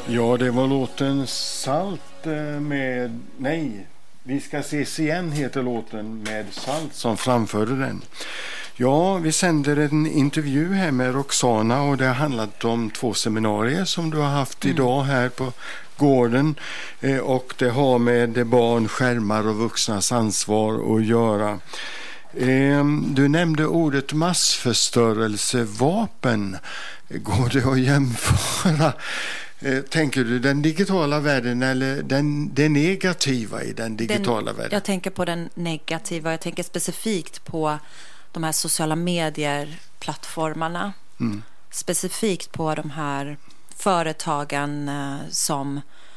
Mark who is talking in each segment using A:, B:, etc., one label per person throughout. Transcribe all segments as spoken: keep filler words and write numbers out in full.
A: Ja, det var låten Salt med... Nej, Vi ska ses igen heter låten med Salt som framförde den. Ja, vi sänder en intervju här med Roxana och det har handlat om två seminarier som du har haft mm. idag här på gården. Eh, och det har med barn, skärmar och vuxnas ansvar att göra. Eh, du nämnde ordet massförstörelsevapen. Går det att jämföra? Tänker du den digitala världen eller den, det negativa i den digitala
B: den,
A: världen?
B: Jag tänker på den negativa. Jag tänker specifikt på de här sociala medier-plattformarna. Mm. Specifikt på de här företagen eh, som...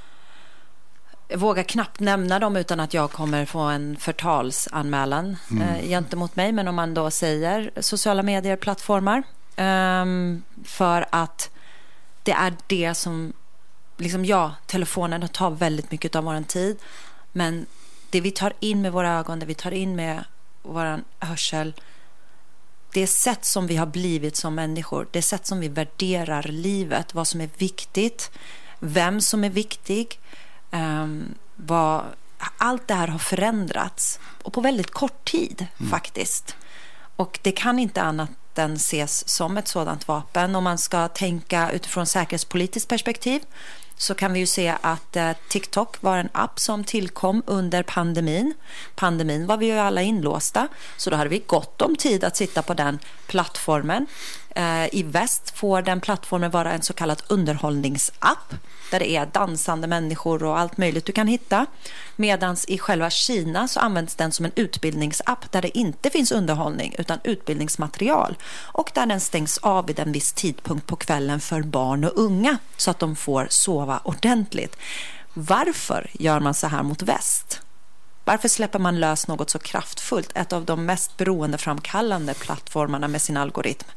B: Jag vågar knappt nämna dem utan att jag kommer få en förtalsanmälan mm. eh, gentemot mig. Men om man då säger sociala medier-plattformar eh, för att det är det som, liksom ja, telefonen tar väldigt mycket av vår tid. Men det vi tar in med våra ögon, det vi tar in med vår hörsel, det sätt som vi har blivit som människor, det sätt som vi värderar livet, vad som är viktigt, vem som är viktig, um, vad, allt det här har förändrats. Och på väldigt kort tid mm. faktiskt. Och det kan inte annat den ses som ett sådant vapen. Om man ska tänka utifrån säkerhetspolitiskt perspektiv så kan vi ju se att eh, TikTok var en app som tillkom under pandemin. Pandemin var vi ju alla inlåsta, så då hade vi gott om tid att sitta på den plattformen. Eh, I väst får den plattformen vara en så kallad underhållningsapp där det är dansande människor och allt möjligt du kan hitta. Medans i själva Kina så används den som en utbildningsapp där det inte finns underhållning utan utbildningsmaterial. Och där den stängs av vid en viss tidpunkt på kvällen för barn och unga så att de får sova ordentligt. Varför gör man så här mot väst? Varför släpper man lös något så kraftfullt? Ett av de mest beroendeframkallande plattformarna med sin algoritm.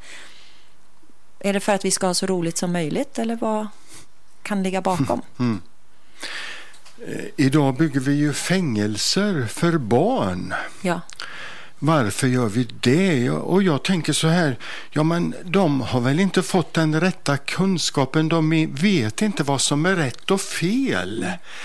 B: Är det för att vi ska ha så roligt som möjligt eller vad kan ligga bakom?
A: Mm. Eh, idag bygger vi ju fängelser för barn.
B: Ja.
A: Varför gör vi det? Och jag tänker så här, ja men de har väl inte fått den rätta kunskapen, de vet inte vad som är rätt och fel.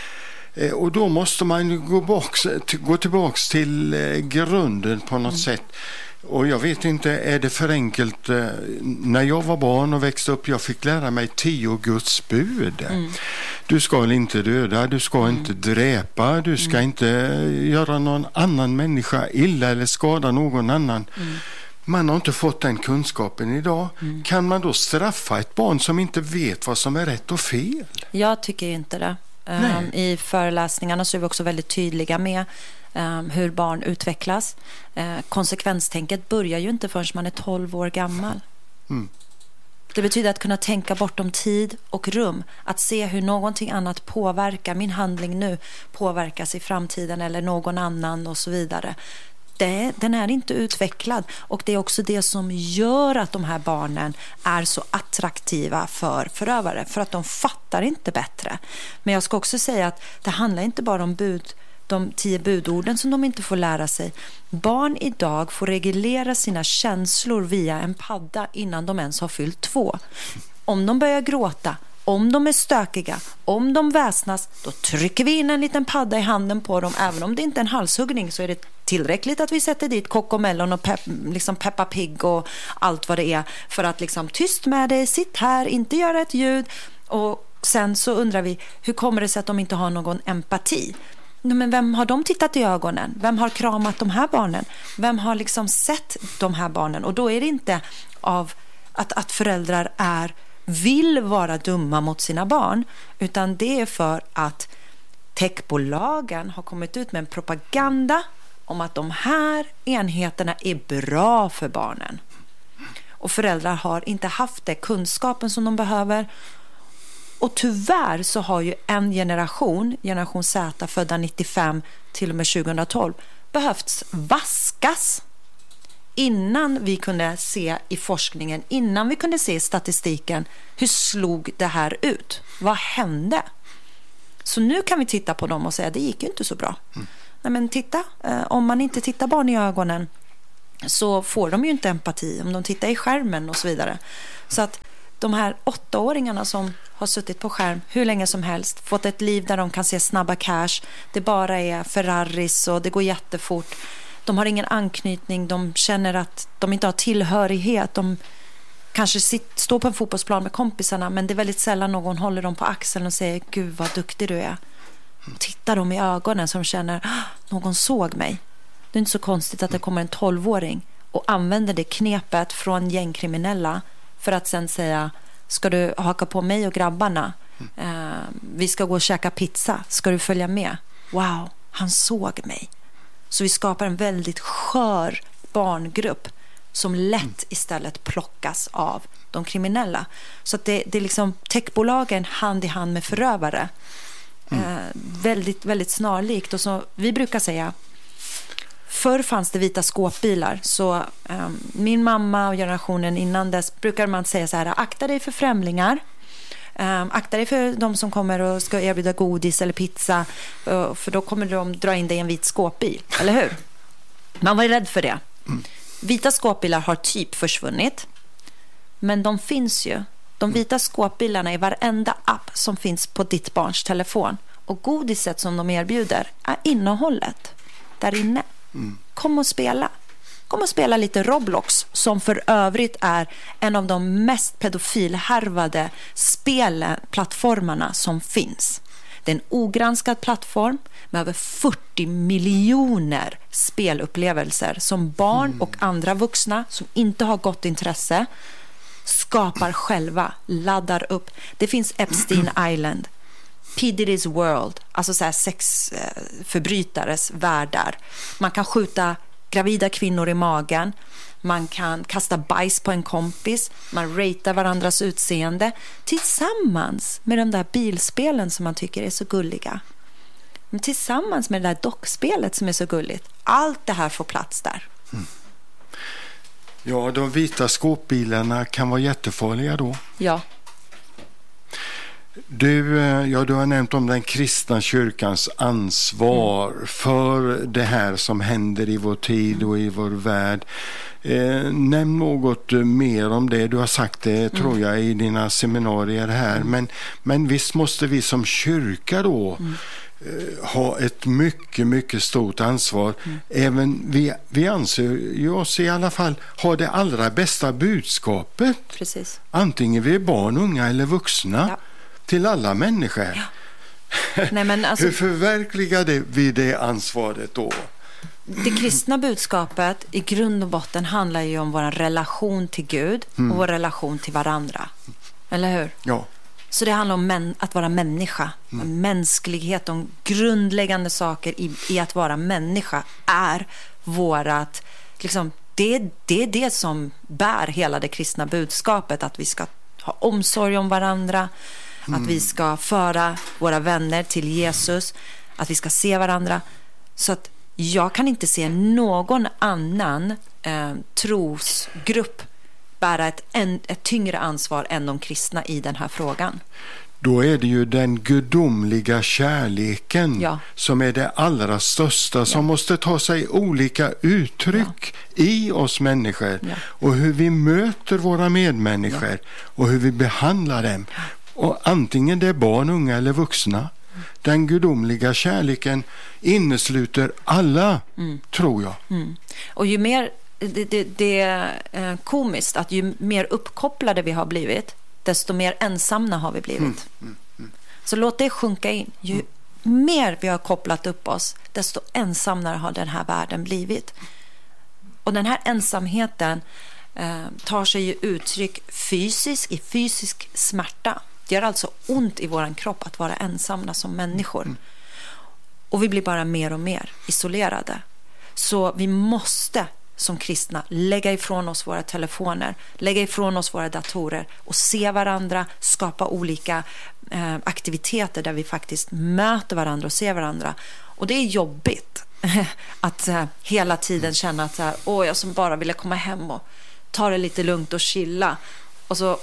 A: Eh, och då måste man gå, baks, gå tillbaks till eh, grunden på något mm. sätt. Och jag vet inte, är det för enkelt? När jag var barn och växte upp, jag fick lära mig tio Guds bud. Mm. Du ska inte döda, du ska mm. inte dräpa, du ska mm. inte göra någon annan människa illa eller skada någon annan. Mm. Man har inte fått den kunskapen idag. Mm. Kan man då straffa ett barn som inte vet vad som är rätt och fel?
B: Jag tycker inte det. Um, I föreläsningarna så är vi också väldigt tydliga med Um, hur barn utvecklas. Uh, konsekvenstänket börjar ju inte förrän man är tolv år gammal. Mm. Det betyder att kunna tänka bortom tid och rum. Att se hur någonting annat påverkar. Min handling nu påverkas i framtiden eller någon annan och så vidare. Det, den är inte utvecklad. Och det är också det som gör att de här barnen är så attraktiva för förövare. För att de fattar inte bättre. Men jag ska också säga att det handlar inte bara om bud de tio budorden som de inte får lära sig. Barn idag får reglera sina känslor via en padda innan de ens har fyllt två. Om de börjar gråta, om de är stökiga, om de väsnas, då trycker vi in en liten padda i handen på dem. Även om det inte är en halshuggning så är det tillräckligt att vi sätter dit Cocomelon och pep, liksom Peppa Pig och allt vad det är. För att liksom tyst med dig, sitt här, inte göra ett ljud. Och sen så undrar vi, hur kommer det sig att de inte har någon empati? Men vem har de tittat i ögonen? Vem har kramat de här barnen? Vem har liksom sett de här barnen? Och då är det inte av att, att föräldrar är, vill vara dumma mot sina barn, utan det är för att techbolagen har kommit ut med en propaganda om att de här enheterna är bra för barnen. Och föräldrar har inte haft det kunskapen som de behöver. Och tyvärr så har ju en generation, generation Z födda nittiofem till och med tjugohundratolv, behövts vaskas innan vi kunde se i forskningen, innan vi kunde se i statistiken, hur slog det här ut? Vad hände? Så nu kan vi titta på dem och säga, det gick ju inte så bra. Mm. Nej men titta, om man inte tittar barn i ögonen så får de ju inte empati, om de tittar i skärmen och så vidare. Så att de här åttaåringarna som har suttit på skärm hur länge som helst, fått ett liv där de kan se snabba cash, det bara är Ferraris och det går jättefort. De har ingen anknytning, de känner att de inte har tillhörighet, de kanske sitt, står på en fotbollsplan med kompisarna, men det är väldigt sällan någon håller dem på axeln och säger gud vad duktig du är. Tittar dem i ögonen som känner någon såg mig. Det är inte så konstigt att det kommer en tolvåring och använder det knepet från gängkriminella för att sen säga, ska du haka på mig och grabbarna? Uh, vi ska gå och käka pizza. Ska du följa med? Wow, han såg mig. Så vi skapar en väldigt skör barngrupp som lätt istället plockas av de kriminella. Så att det, det är liksom techbolagen hand i hand med förövare. Mm. Uh, väldigt, väldigt snarlikt. Och så, vi brukar säga, förr fanns det vita skåpbilar, så um, min mamma och generationen innan dess brukar man säga så här: akta dig för främlingar, um, akta dig för de som kommer och ska erbjuda godis eller pizza, uh, för då kommer de dra in dig i en vit skåpbil, eller hur? Man var rädd för det. Mm. Vita skåpbilar har typ försvunnit, men de finns ju. De vita skåpbilarna är varenda app som finns på ditt barns telefon, och godiset som de erbjuder är innehållet där inne. Mm. Kom och spela. Kom och spela lite Roblox, som för övrigt är en av de mest pedofilhärvade spelplattformarna som finns. Det är en ogranskad plattform med över fyrtio miljoner spelupplevelser som barn mm. och andra vuxna som inte har gott intresse skapar själva, laddar upp. Det finns Epstein Island, P. Diddy's World, alltså så här sexförbrytares världar. Man kan skjuta gravida kvinnor i magen, man kan kasta bajs på en kompis, man ratear varandras utseende tillsammans med de där bilspelen som man tycker är så gulliga. Men tillsammans med det där dockspelet som är så gulligt. Allt det här får plats där. Mm.
A: Ja, de vita skåpbilarna kan vara jättefarliga då.
B: Ja.
A: Du, ja, du har nämnt om den kristna kyrkans ansvar mm. för det här som händer i vår tid och i vår värld. Eh, nämn något mer om det. Du har sagt det, mm. tror jag, i dina seminarier här. Mm. Men, men visst måste vi som kyrka då mm. eh, ha ett mycket, mycket stort ansvar. Mm. Även vi, vi anser ju oss i alla fall ha det allra bästa budskapet.
B: Precis. Antingen
A: vi är barn, unga eller vuxna. Ja. Till alla människor. Ja. Nej, men alltså, hur förverkligar det, vi det ansvaret då?
B: Det kristna budskapet i grund och botten handlar ju om vår relation till Gud mm. och vår relation till varandra. Eller hur?
A: Ja.
B: Så det handlar om män, att vara människa. Mm. Mänsklighet, de grundläggande saker i, i att vara människa är vårat, liksom, det, det är det som bär hela det kristna budskapet. Att vi ska ha omsorg om varandra. Mm. Att vi ska föra våra vänner till Jesus, att vi ska se varandra. Så att jag kan inte se någon annan eh, trosgrupp bära ett, en, ett tyngre ansvar än de kristna i den här frågan.
A: Då är det ju den gudomliga kärleken
B: ja.
A: som är det allra största, ja. som måste ta sig olika uttryck ja. i oss människor. Ja. Och hur vi möter våra medmänniskor ja. och hur vi behandlar dem. Ja. Och antingen det är barn, unga eller vuxna. Mm. Den gudomliga kärleken innesluter alla, mm. tror jag.
B: Mm. Och ju mer, det, det, det är komiskt att ju mer uppkopplade vi har blivit, desto mer ensamma har vi blivit. Mm. Mm. Mm. Så låt det sjunka in. Ju mm. mer vi har kopplat upp oss, desto ensammare har den här världen blivit. Och den här ensamheten eh, tar sig ju uttryck fysiskt, i fysisk smärta. Det gör alltså ont i våran kropp att vara ensamma som människor. Mm. Och vi blir bara mer och mer isolerade. Så vi måste som kristna lägga ifrån oss våra telefoner, lägga ifrån oss våra datorer och se varandra, skapa olika eh, aktiviteter där vi faktiskt möter varandra och ser varandra. Och det är jobbigt att eh, hela tiden känna att så här, åh, jag som bara ville komma hem och ta det lite lugnt och chilla. Och så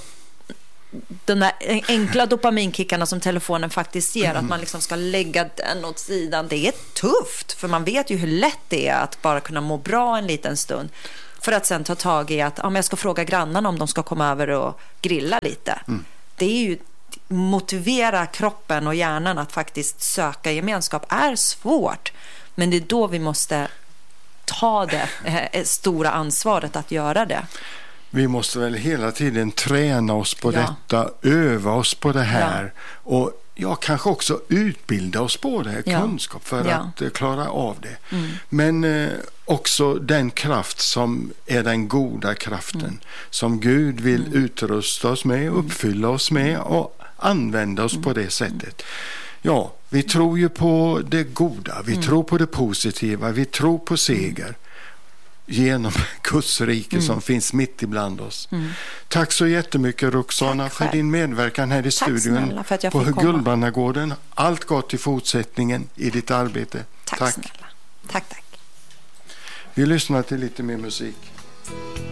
B: de där enkla dopaminkickarna som telefonen faktiskt ger, mm. att man liksom ska lägga den åt sidan, det är tufft, för man vet ju hur lätt det är att bara kunna må bra en liten stund. För att sen ta tag i att ja, men jag ska fråga grannarna om de ska komma över och grilla lite. Mm. Det är ju motivera kroppen och hjärnan att faktiskt söka gemenskap är svårt. Men det är då vi måste ta det eh, stora ansvaret att göra det.
A: Vi måste väl hela tiden träna oss på ja. detta, öva oss på det här ja. och ja, kanske också utbilda oss på det här, ja. kunskap för ja. att uh, klara av det. Mm. Men uh, också den kraft som är den goda kraften mm. som Gud vill mm. utrusta oss med, uppfylla oss med och använda oss mm. på det sättet. Ja, vi tror ju på det goda, vi mm. tror på det positiva, vi tror på seger. Mm. genom Guds rike mm. som finns mitt ibland oss. Mm. Tack så jättemycket Roxana för din medverkan här i tack studion på Gullbannagården. Allt gott i fortsättningen i ditt arbete.
B: Tack, tack snälla. Tack, tack.
A: Vi lyssnar till lite mer musik.